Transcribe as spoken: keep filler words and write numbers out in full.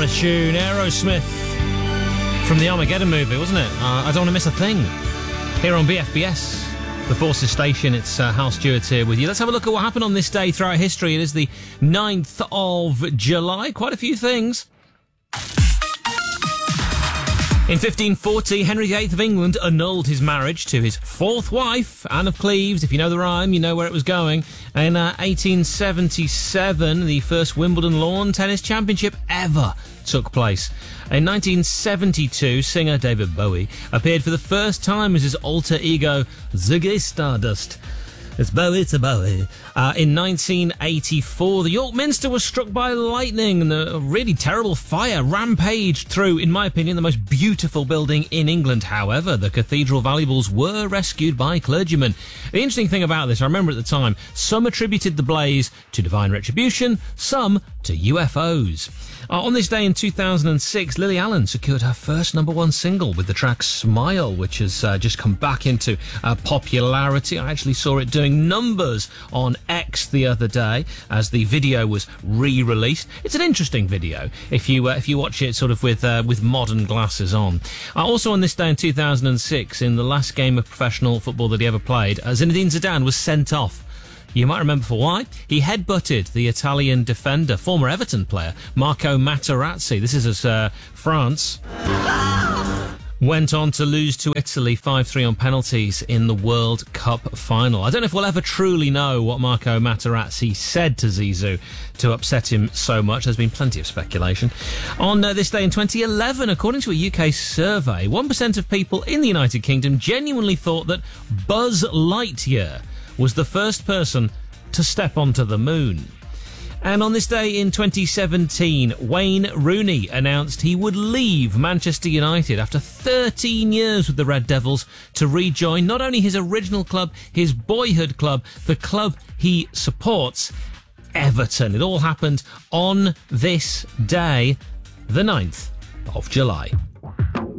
a tune. Aerosmith from the Armageddon movie, wasn't it? Uh, I don't want to miss a thing. Here on B F B S, the Forces Station, it's uh, Hal Stewart here with you. Let's have a look at what happened on this day throughout history. It is the ninth of July. Quite a few things. In fifteen forty, Henry the eighth of England annulled his marriage to his fourth wife, Anne of Cleves. If you know the rhyme, you know where it was going. In uh, eighteen seventy-seven, the first Wimbledon lawn tennis championship ever took place. In nineteen seventy-two, singer David Bowie appeared for the first time as his alter ego, Ziggy Stardust. It's Bowie to Bowie. Uh, in nineteen eighty-four, the York Minster was struck by lightning and a really terrible fire rampaged through, in my opinion, the most beautiful building in England. However, the cathedral valuables were rescued by clergymen. The interesting thing about this, I remember at the time, some attributed the blaze to divine retribution, some to U F Os. Uh, on this day in two thousand six, Lily Allen secured her first number one single with the track Smile, which has uh, just come back into uh, popularity. I actually saw it doing numbers on X the other day as the video was re-released. It's an interesting video if you uh, if you watch it sort of with uh, with modern glasses on. Uh, also on this day in two thousand six, in the last game of professional football that he ever played, uh, Zinedine Zidane was sent off. You might remember for why. He headbutted the Italian defender, former Everton player, Marco Materazzi. This is as uh, France went on to lose to Italy five three on penalties in the World Cup final. I don't know if we'll ever truly know what Marco Materazzi said to Zizou to upset him so much. There's been plenty of speculation. On uh, this day in twenty eleven, according to a U K survey, one percent of people in the United Kingdom genuinely thought that Buzz Lightyear was the first person to step onto the moon. And on this day in twenty seventeen, Wayne Rooney announced he would leave Manchester United after thirteen years with the Red Devils to rejoin not only his original club, his boyhood club, the club he supports, Everton. It all happened on this day, the ninth of July.